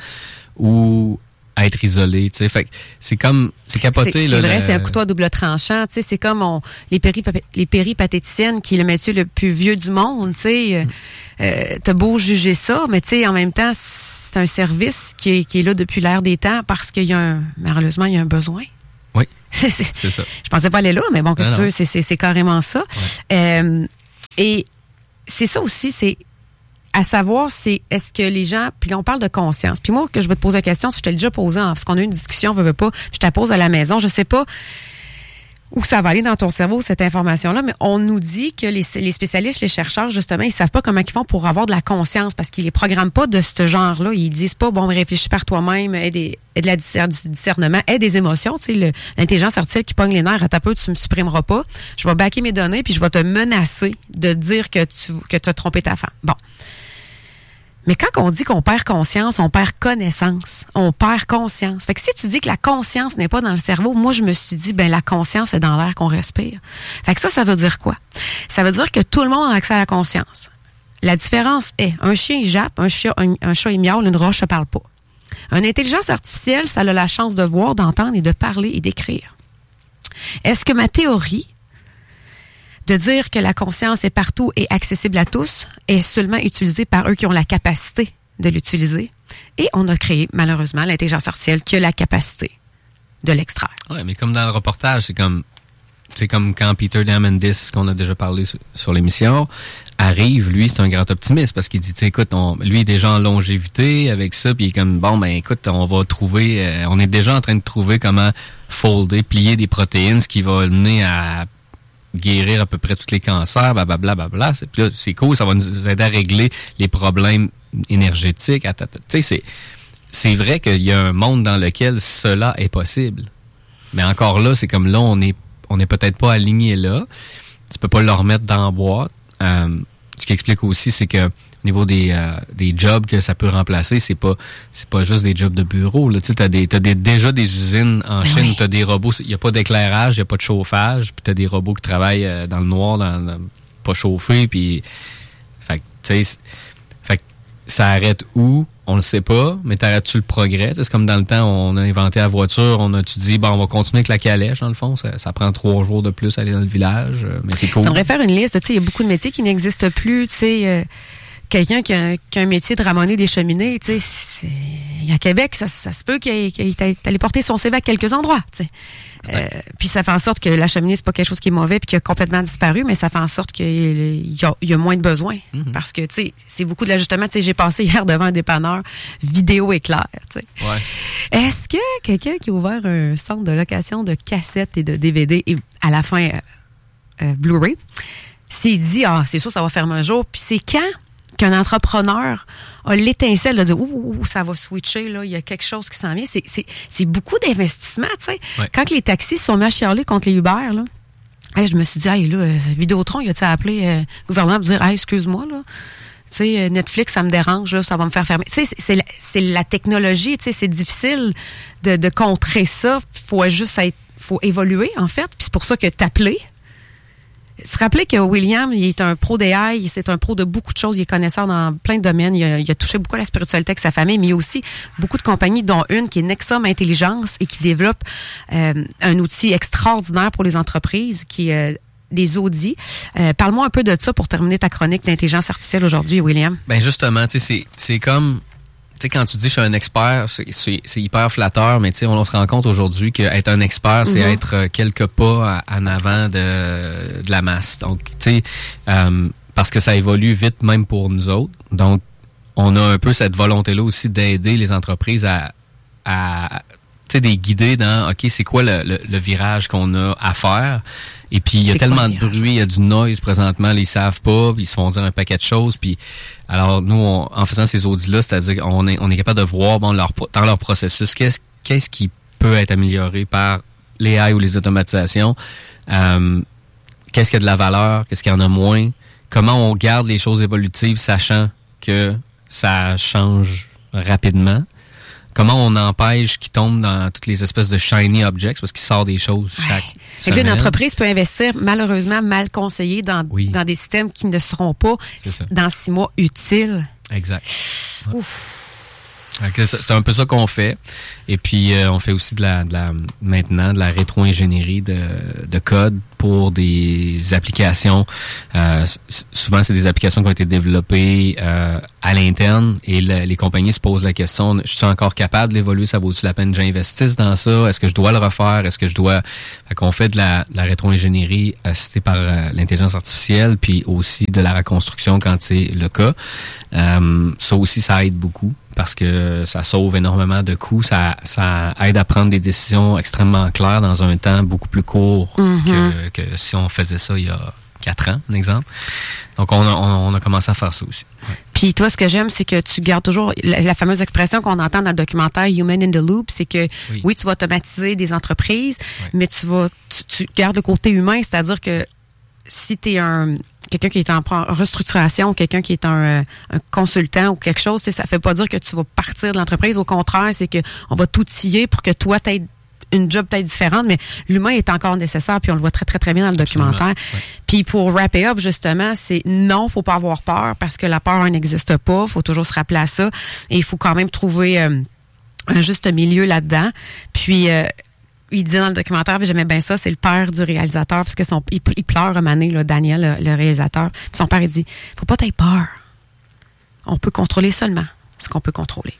ou à être isolé, tu sais. Fait que c'est comme, c'est capoté, c'est, là. C'est vrai, le... c'est un couteau à double tranchant, tu sais. C'est comme on, les, péripap- les péripatéticiennes, qui est le métier le plus vieux du monde, tu sais. Mm. Euh, t'as beau juger ça, mais tu sais, en même temps, c'est un service qui est, qui est là depuis l'ère des temps parce qu'il y a un, malheureusement, il y a un besoin. Oui. c'est, c'est, c'est ça. Je pensais pas aller là, mais bon, que tu veux, c'est, c'est, c'est carrément ça. Ouais. Euh, et c'est ça aussi, c'est à savoir, c'est est-ce que les gens, puis là, on parle de conscience. Puis moi, que je vais te poser la question, si je t'ai déjà posé, hein, parce qu'on a eu une discussion, on veut, veut pas, je te la pose à la maison, je sais pas où ça va aller dans ton cerveau, cette information-là, mais on nous dit que les, les spécialistes, les chercheurs, justement, ils savent pas comment ils font pour avoir de la conscience, parce qu'ils les programment pas de ce genre-là. Ils disent pas, bon, réfléchis par toi-même, aie, des, aie de la discer, du discernement, aie des émotions. Tu sais, le, l'intelligence artificielle qui pogne les nerfs, à ta peu, tu me supprimeras pas. Je vais backer mes données, puis je vais te menacer de dire que tu que tu as trompé ta femme. Bon. Mais quand on dit qu'on perd conscience, on perd connaissance. On perd conscience. Fait que si tu dis que la conscience n'est pas dans le cerveau, moi, je me suis dit, ben la conscience est dans l'air qu'on respire. Fait que ça, ça veut dire quoi? Ça veut dire que tout le monde a accès à la conscience. La différence est, un chien, il jappe, un chat, un, un chat, il miaule, une roche ne parle pas. Une intelligence artificielle, ça a la chance de voir, d'entendre et de parler et d'écrire. Est-ce que ma théorie de dire que la conscience est partout et accessible à tous est seulement utilisée par eux qui ont la capacité de l'utiliser? Et on a créé, malheureusement, l'intelligence artificielle qui a la capacité de l'extraire. Oui, mais comme dans le reportage, c'est comme c'est comme quand Peter Diamandis, qu'on a déjà parlé sur, sur l'émission, arrive, lui, c'est un grand optimiste parce qu'il dit, tu sais, écoute, on, lui est déjà en longévité avec ça, puis il est comme, bon, ben écoute, on va trouver, euh, on est déjà en train de trouver comment folder, plier des protéines, ce qui va mener à guérir à peu près tous les cancers, blablabla, blablabla. Puis là, c'est cool, ça va nous aider à régler les problèmes énergétiques. Tu sais, c'est, c'est vrai qu'il y a un monde dans lequel cela est possible. Mais encore là, c'est comme là, on est, on est peut-être pas aligné là. Tu peux pas le remettre dans la boîte. Euh, ce qui explique aussi, c'est que au niveau des, euh, des jobs que ça peut remplacer, c'est pas c'est pas juste des jobs de bureau. Tu sais, t'as des t'as des, déjà des usines en Chine où t'as des robots, il y a pas d'éclairage, il y a pas de chauffage, puis t'as des robots qui travaillent euh, dans le noir, dans, dans pas chauffés, puis fait que tu sais, fait que ça arrête où? On le sait pas, mais t'arrêtes-tu le progrès? T'sais, c'est comme dans le temps, on a inventé la voiture, on a tu dis, bon, on va continuer avec la calèche, dans le fond, ça, ça prend trois jours de plus à aller dans le village, mais c'est cool. On devrait faire une liste, tu sais, il y a beaucoup de métiers qui n'existent plus, tu sais, euh, quelqu'un qui a, qui a un métier de ramoner des cheminées, tu sais, à Québec, ça, ça se peut qu'il, qu'il ait allé porter son C V à quelques endroits, tu sais. Euh, puis ça fait en sorte que la cheminée, c'est pas quelque chose qui est mauvais puis qui a complètement disparu, mais ça fait en sorte qu'il y a, il y a moins de besoin. Mm-hmm. Parce que, tu sais, c'est beaucoup de l'ajustement. Tu sais, j'ai passé hier devant un dépanneur vidéo éclair, tu sais. Ouais. Est-ce que quelqu'un qui a ouvert un centre de location de cassettes et de D V D et à la fin euh, euh, Blu-ray s'est dit, ah, c'est sûr, ça va fermer un jour. Puis c'est quand qu'un entrepreneur a l'étincelle de dire ouh, ouh, ça va switcher, là, il y a quelque chose qui s'en vient. C'est, c'est, c'est beaucoup d'investissement, tu sais. Ouais. Quand les taxis sont mis à chialer contre les Uber, là, Hey, je me suis dit, hey, là, Vidéotron, il a-t-il appelé euh, le gouvernement pour dire, hey, excuse-moi, là. Tu sais, Netflix, ça me dérange, là, ça va me faire fermer. Tu sais, c'est la, c'est la technologie, tu sais, c'est difficile de, de contrer ça. Faut juste être, faut évoluer, en fait. Puis c'est pour ça que t'appeler. Se rappeler que William, il est un pro d'A I, c'est un pro de beaucoup de choses, il est connaisseur dans plein de domaines, il a, il a touché beaucoup à la spiritualité avec sa famille, mais il y a aussi beaucoup de compagnies, dont une qui est Nexum Intelligence et qui développe euh, un outil extraordinaire pour les entreprises qui est euh, des audits. Euh, parle-moi un peu de ça pour terminer ta chronique d'intelligence artificielle aujourd'hui, William. Ben justement, tu sais, c'est, c'est comme... Tu sais, quand tu dis je suis un expert, c'est, c'est, c'est hyper flatteur, mais tu sais, on, on se rend compte aujourd'hui qu'être un expert, c'est mm-hmm. être quelques pas en avant de, de la masse. Donc, tu sais, euh, parce que ça évolue vite même pour nous autres. Donc, on a un peu cette volonté-là aussi d'aider les entreprises à, à tu sais, des guider dans, OK, c'est quoi le, le, le virage qu'on a à faire? Et puis, il y a c'est tellement de bruit, il y a du noise présentement, ils savent pas, ils se font dire un paquet de choses. Puis, alors, nous, on, en faisant ces audits-là, c'est-à-dire qu'on est, on est capable de voir bon, leur, dans leur processus, qu'est-ce, qu'est-ce qui peut être amélioré par l'A I ou les automatisations, euh, qu'est-ce qui a de la valeur, qu'est-ce qu'il y en a moins, comment on garde les choses évolutives, sachant que ça change rapidement. Comment on empêche qu'ils tombent dans toutes les espèces de shiny objects parce qu'ils sortent des choses chaque ouais. semaine. Une entreprise peut investir malheureusement mal conseillé dans, oui. dans des systèmes qui ne seront pas dans six mois utiles. Exact. Ouais. C'est un peu ça qu'on fait. Et puis, euh, on fait aussi de la, de la maintenant de la rétro-ingénierie de, de code pour des applications. Euh, souvent, c'est des applications qui ont été développées euh, à l'interne et le, les compagnies se posent la question, je suis encore capable d'évoluer, ça vaut-il la peine que j'investisse dans ça? Est-ce que je dois le refaire? Est-ce que je dois... Fait qu'on fait de la, de la rétro-ingénierie assistée par euh, l'intelligence artificielle, puis aussi de la reconstruction quand c'est le cas. Euh, ça aussi, ça aide beaucoup parce que ça sauve énormément de coûts. Ça, ça aide à prendre des décisions extrêmement claires dans un temps beaucoup plus court mm-hmm. que, que si on faisait ça il y a quatre ans, un exemple. Donc, on a, on, on a commencé à faire ça aussi. Ouais. Puis toi, ce que j'aime, c'est que tu gardes toujours la, la fameuse expression qu'on entend dans le documentaire Human in the Loop, c'est que oui, oui tu vas automatiser des entreprises, oui. mais tu vas tu, tu gardes le côté humain, c'est-à-dire que si tu es un quelqu'un qui est en restructuration ou quelqu'un qui est un, un consultant ou quelque chose, ça fait pas dire que tu vas partir de l'entreprise. Au contraire, c'est que on va t'outiller pour que toi, tu aies une job peut-être différente, mais l'humain est encore nécessaire, puis on le voit très, très, très bien dans le Absolument. documentaire. Ouais. Puis pour wrap it up, justement, c'est non, faut pas avoir peur, parce que la peur n'existe pas, faut toujours se rappeler à ça, et il faut quand même trouver euh, un juste milieu là-dedans. Puis... Euh, il dit dans le documentaire, puis j'aimais bien ça, c'est le père du réalisateur, parce que son, il, il pleure un année, là, Daniel, le, le réalisateur. Puis son père, il dit, faut pas t'avoir peur. On peut contrôler seulement ce qu'on peut contrôler.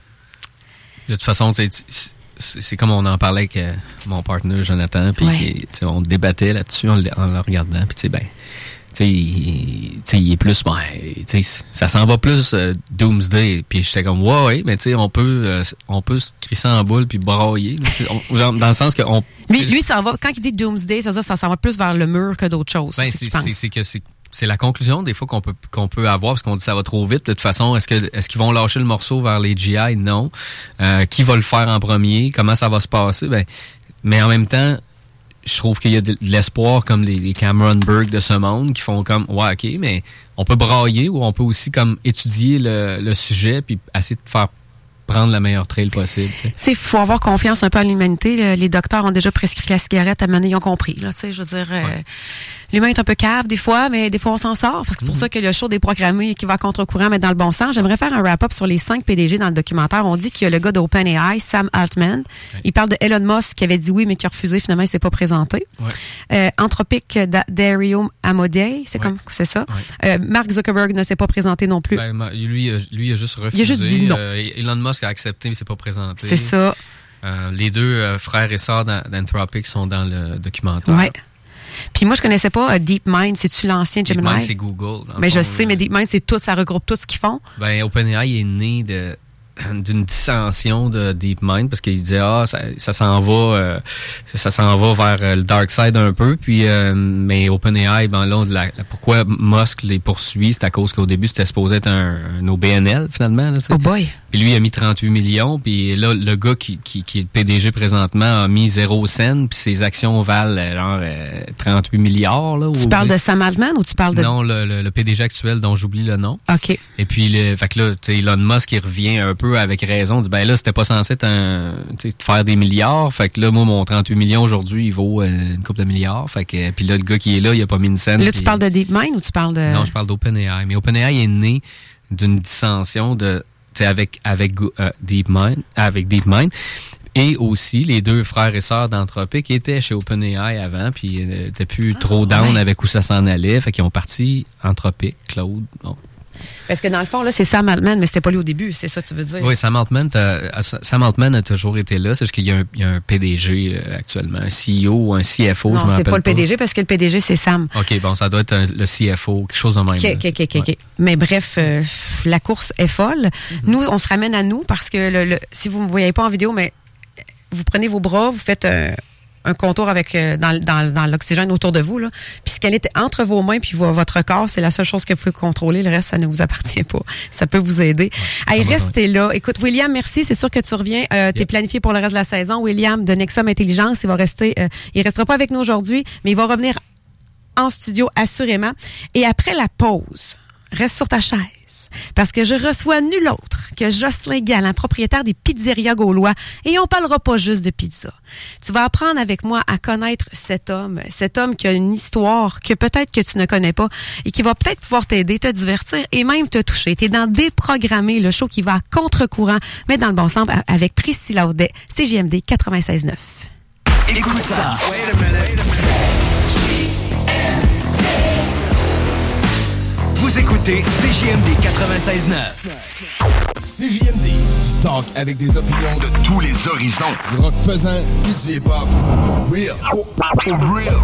De toute façon, c'est, c'est comme on en parlait avec euh, mon partenaire Jonathan, puis ouais. on débattait là-dessus en, en le regardant, puis tu sais, ben, tu sais, il, il est plus, ben, tu sais, ça s'en va plus euh, Doomsday. Puis j'étais comme, ouais, ouais, mais tu sais, on peut, euh, on peut se crisser en boule puis brailler. On, genre, dans le sens que on. Lui, lui, ça va. Quand il dit Doomsday, ça veut dire ça s'en va plus vers le mur que d'autres choses. Ben, c'est, c'est, c'est, c'est que c'est, c'est la conclusion des fois qu'on peut, qu'on peut avoir parce qu'on dit ça va trop vite. De toute façon, est-ce que, est-ce qu'ils vont lâcher le morceau vers les G I? Non. Euh, qui va le faire en premier? Comment ça va se passer? Ben, mais en même temps. Je trouve qu'il y a de l'espoir comme les, les Cameron Burke de ce monde qui font comme ouais ok mais on peut brailler ou on peut aussi comme étudier le, le sujet puis essayer de faire prendre la meilleure trail possible. Tu sais, il faut avoir confiance un peu à l'humanité. Les docteurs ont déjà prescrit la cigarette à mener, ils ont compris. Là, tu sais, je veux dire, ouais. euh, l'humain est un peu cave des fois, mais des fois on s'en sort. C'est pour mm-hmm. ça que le show déprogrammé et qui va à contre-courant, mais dans le bon sens. J'aimerais faire un wrap-up sur les cinq P D G dans le documentaire. On dit qu'il y a le gars d'OpenAI, Sam Altman. Ouais. Il parle de Elon Musk qui avait dit oui, mais qui a refusé. Finalement, il s'est pas présenté. Ouais. Euh, Anthropic, Dario Amodei, c'est ouais. comme c'est ça. Ouais. Euh, Mark Zuckerberg ne s'est pas présenté non plus. Ben, lui, lui a juste refusé. Il a juste dit non. Euh, Elon Musk a accepté, mais il s'est pas présenté. C'est ça. Euh, les deux euh, frères et sœurs d'Anthropic sont dans le documentaire. Ouais. Puis moi, je connaissais pas uh, DeepMind. C'est-tu l'ancien Gemini? DeepMind, c'est Google. Mais je sais, mais DeepMind, c'est tout, ça regroupe tout ce qu'ils font. Ben, OpenAI est né de d'une dissension de DeepMind parce qu'il disait ah ça, ça s'en va euh, ça s'en va vers euh, le dark side un peu puis euh, mais OpenAI ben là la, la, pourquoi Musk les poursuit c'est à cause qu'au début c'était supposé être un, un O B N L finalement là, oh boy Puis lui, il a mis trente-huit millions. Puis là, le gars qui, qui, qui est le P D G présentement a mis zéro cent. Puis ses actions valent genre euh, trente-huit milliards. Là, tu ou, parles de Sam Altman ou tu parles de... Non, le, le, le P D G actuel dont j'oublie le nom. OK. Et puis, le, fait que là, tu sais, Elon Musk, il revient un peu avec raison. Il dit, ben là, c'était pas censé être un, faire des milliards. Fait que là, moi, mon trente-huit millions aujourd'hui, il vaut euh, une couple de milliards. Fait que, puis là, le gars qui est là, il a pas mis une scène. Là, puis... tu parles de DeepMind ou tu parles de... Non, je parle d'OpenAI. Mais OpenAI est né d'une dissension de, tu sais, avec, avec euh, DeepMind, avec DeepMind. Et aussi, les deux frères et sœurs d'Anthropic étaient chez OpenAI avant, puis euh, n'étaient plus ah, trop down ouais. avec où ça s'en allait. Fait qu'ils ont parti Anthropic, Claude, bon. Parce que dans le fond, là, c'est Sam Altman, mais c'était pas lui au début, c'est ça que tu veux dire? Oui, Sam Altman, Sam Altman a toujours été là. C'est juste qu'il y a un, il y a un P D G euh, actuellement, un C E O ou un C F O, non, je me rappelle pas. Non, c'est pas le P D G parce que le P D G, c'est Sam. OK, bon, ça doit être un, le C F O, quelque chose de même. OK, OK, OK, OK. Ouais. Mais bref, euh, la course est folle. Mm-hmm. Nous, on se ramène à nous parce que le, le, si vous ne me voyez pas en vidéo, mais vous prenez vos bras, vous faites un... un contour avec euh, dans, dans, dans l'oxygène autour de vous, là. Puis ce qu'elle est entre vos mains puis votre corps, c'est la seule chose que vous pouvez contrôler. Le reste, ça ne vous appartient pas. Ça peut vous aider. Ouais, hey, restez là. Écoute, William, merci. C'est sûr que tu reviens. Euh, yep. T'es planifié pour le reste de la saison. William de Nexum Intelligence, il va rester. Euh, il restera pas avec nous aujourd'hui, mais il va revenir en studio assurément. Et après la pause, reste sur ta chaise. Parce que je reçois nul autre que Jocelyn Galland, propriétaire des Pizzerias Gaulois. Et on parlera pas juste de pizza. Tu vas apprendre avec moi à connaître cet homme. Cet homme qui a une histoire que peut-être que tu ne connais pas et qui va peut-être pouvoir t'aider, te divertir et même te toucher. T'es dans Déprogrammer, le show qui va à contre-courant, mais dans le bon sens, avec Priscilla Audet, C J M D quatre-vingt-seize neuf. Écoute ça! Vous écoutez C J M D quatre-vingt-seize neuf. C J M D, du talk avec des opinions de tous les horizons. Du rock pesant, puis du hip-hop. Real. Oh, oh, real.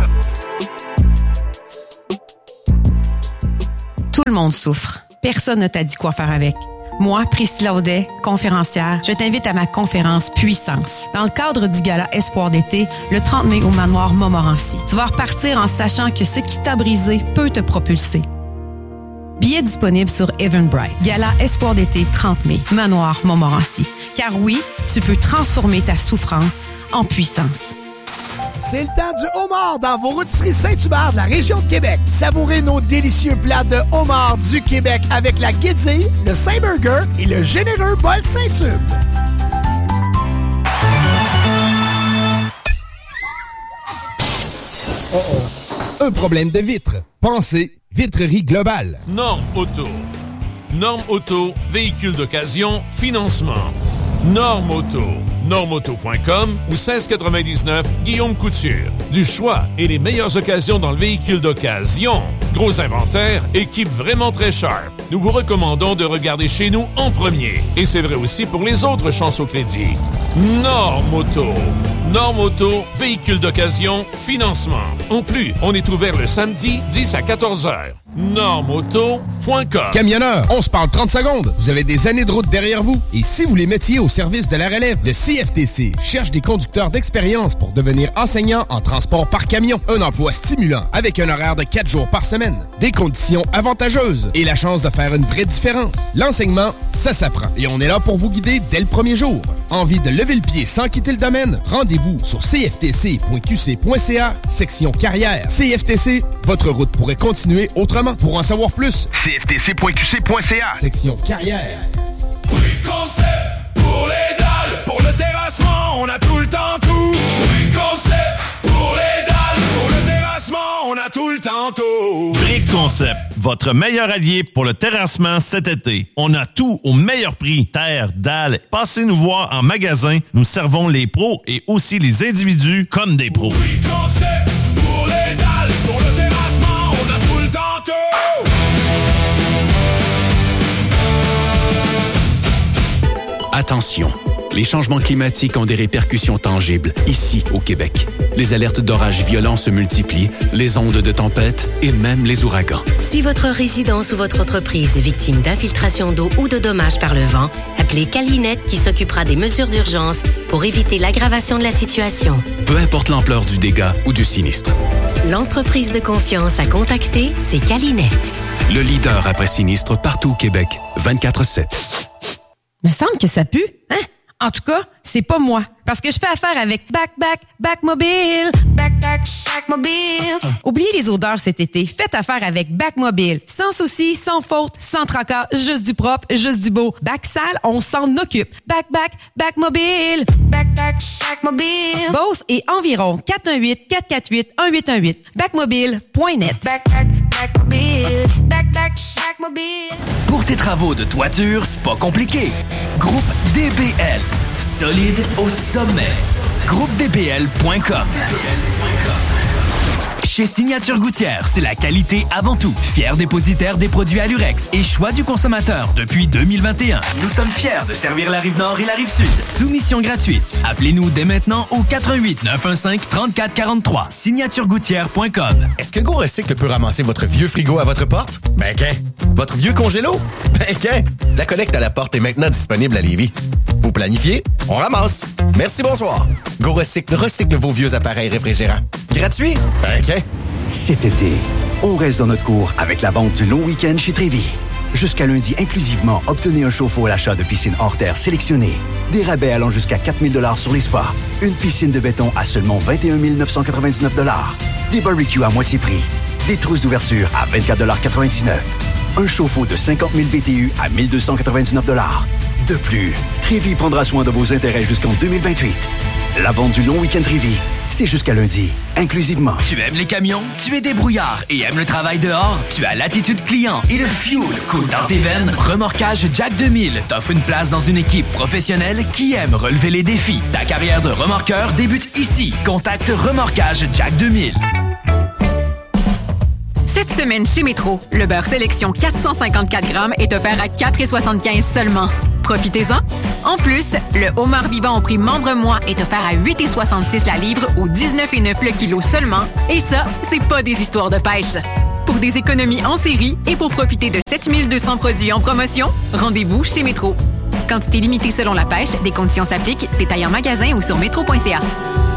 Tout le monde souffre. Personne ne t'a dit quoi faire avec. Moi, Priscilla Audet, conférencière, je t'invite à ma conférence Puissance. Dans le cadre du gala Espoir d'été, le trente mai au Manoir Montmorency. Tu vas repartir en sachant que ce qui t'a brisé peut te propulser. Billets disponibles sur Eventbrite. Gala Espoir d'été, trente mai, Manoir Montmorency. Car oui, tu peux transformer ta souffrance en puissance. C'est le temps du homard dans vos rôtisseries Saint-Hubert de la région de Québec. Savourez nos délicieux plats de homard du Québec avec la guédille, le Saint-Burger et le généreux bol Saint-Tube. Oh oh. Un problème de vitre. Pensez Vitrerie Globale. Norme Auto. Norme Auto, véhicule d'occasion, financement. Norme Auto. norme auto point com ou seize quatre-vingt-dix-neuf Guillaume Couture. Du choix et les meilleures occasions dans le véhicule d'occasion. Gros inventaire, équipe vraiment très sharp. Nous vous recommandons de regarder chez nous en premier. Et c'est vrai aussi pour les autres chances au crédit. Norme Auto. Norme Auto, véhicule d'occasion, financement. En plus, on est ouvert le samedi dix à quatorze heures. norme auto point com. Camionneur, on se parle trente secondes. Vous avez des années de route derrière vous. Et si vous les mettiez au service de la relève, le C F T C cherche des conducteurs d'expérience pour devenir enseignant en transport par camion. Un emploi stimulant avec un horaire de quatre jours par semaine. Des conditions avantageuses et la chance de faire une vraie différence. L'enseignement, ça s'apprend. Et on est là pour vous guider dès le premier jour. Envie de lever le pied sans quitter le domaine? Rendez-vous sur c f t c point q c point c a, section carrière. C F T C, votre route pourrait continuer autrement. Pour en savoir plus, c f t c point q c point c a, section carrière. Prix concept pour les dalles, pour le terrassement, on a tout le temps tout. Prix concept pour les dalles, pour le terrassement, on a tout le temps tout. Brick Concept, votre meilleur allié pour le terrassement cet été. On a tout au meilleur prix. Terre, dalles. Passez nous voir en magasin. Nous servons les pros et aussi les individus comme des pros. Brick Concept pour les dalles, pour le terrassement, on a tout le temps tout. Attention, les changements climatiques ont des répercussions tangibles ici au Québec. Les alertes d'orages violents se multiplient, les ondes de tempête et même les ouragans. Si votre résidence ou votre entreprise est victime d'infiltration d'eau ou de dommages par le vent, appelez Calinet qui s'occupera des mesures d'urgence pour éviter l'aggravation de la situation. Peu importe l'ampleur du dégât ou du sinistre. L'entreprise de confiance à contacter, c'est Calinet. Le leader après sinistre partout au Québec, vingt-quatre sept. Me semble que ça pue, hein? En tout cas, c'est pas moi. Parce que je fais affaire avec Back Back Back Mobile. Back Back Back Mobile. Oubliez les odeurs cet été. Faites affaire avec Back Mobile. Sans souci, sans faute, sans tracas, juste du propre, juste du beau. Back sale, on s'en occupe. Back Back Back Mobile. Back Back Back Mobile. Beauce et environ quatre un huit, quatre quatre huit, un huit un huit. backmobile point net. Back Back Back Mobile. Back Back Back Mobile. Pour tes travaux de toiture, c'est pas compliqué. Groupe D B L. Solide au sommet. groupe d b l point com. Chez Signature Gouttière, c'est la qualité avant tout. Fier dépositaire des produits Alurex et choix du consommateur depuis deux mille vingt et un. Nous sommes fiers de servir la Rive-Nord et la Rive-Sud. Soumission gratuite. Appelez-nous dès maintenant au quatre un huit, neuf un cinq, trente-quatre quarante-trois. signature gouttière point com. Est-ce que Go Recycle peut ramasser votre vieux frigo à votre porte? Ben qu'un. Votre vieux congélo? Ben qu'un. La collecte à la porte est maintenant disponible à Lévis. Vous planifiez? On ramasse. Merci, bonsoir. Go Recycle recycle vos vieux appareils réfrigérants. Gratuit? Ben qu'un. Cet été, on reste dans notre cours avec la vente du long week-end chez Trévis. Jusqu'à lundi inclusivement, obtenez un chauffe-eau à l'achat de piscine hors terre sélectionnée. Des rabais allant jusqu'à quatre mille dollars sur les spas. Une piscine de béton à seulement vingt et un mille neuf cent quatre-vingt-dix-neuf dollars. Des barbecues à moitié prix. Des trousses d'ouverture à vingt-quatre quatre-vingt-dix-neuf dollars. Un chauffe-eau de cinquante mille B T U à mille deux cent quatre-vingt-dix-neuf dollars. De plus, Trévis prendra soin de vos intérêts jusqu'en deux mille vingt-huit. La vente du long week-end Trévis, c'est jusqu'à lundi, inclusivement. Tu aimes les camions? Tu es débrouillard et aimes le travail dehors? Tu as l'attitude client et le fuel coule dans tes veines? Remorquage Jack deux mille t'offre une place dans une équipe professionnelle qui aime relever les défis. Ta carrière de remorqueur débute ici. Contacte Remorquage Jack deux mille. Cette semaine chez Métro, le beurre sélection quatre cent cinquante-quatre grammes est offert à quatre virgule soixante-quinze seulement. Profitez-en! En plus, le homard vivant au prix membre-mois est offert à huit virgule soixante-six la livre ou dix-neuf virgule neuf le kilo seulement. Et ça, c'est pas des histoires de pêche. Pour des économies en série et pour profiter de sept mille deux cents produits en promotion, rendez-vous chez Métro. Quantité limitée selon la pêche, des conditions s'appliquent, détail en magasin ou sur métro point c a.